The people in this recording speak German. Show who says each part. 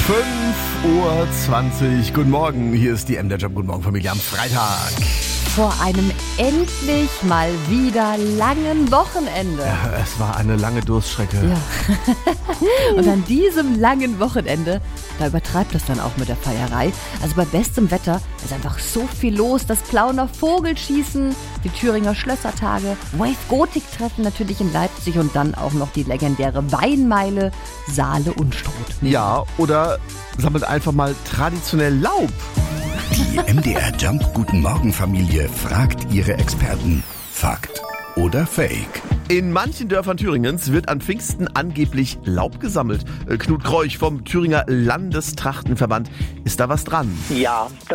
Speaker 1: 5:20 Uhr. Guten Morgen, hier ist die MDR Job. Guten Morgen, Familie, am Freitag.
Speaker 2: Vor einem endlich mal wieder langen Wochenende.
Speaker 1: Ja, es war eine lange Durststrecke.
Speaker 2: Ja. Und an diesem langen Wochenende, da übertreibt es dann auch mit der Feierei. Also bei bestem Wetter ist einfach so viel los. Das Plauener Vogelschießen, die Thüringer Schlössertage, Wave-Gotik-Treffen natürlich in Leipzig und dann auch noch die legendäre Weinmeile Saale-Unstrut.
Speaker 1: Ja, oder sammelt einfach mal traditionell Laub.
Speaker 3: Die MDR Jump Guten Morgen Familie fragt ihre Experten. Fakt oder Fake?
Speaker 1: In manchen Dörfern Thüringens wird an Pfingsten angeblich Laub gesammelt. Knut Kreuch vom Thüringer Landestrachtenverband. Ist da was dran?
Speaker 4: Ja,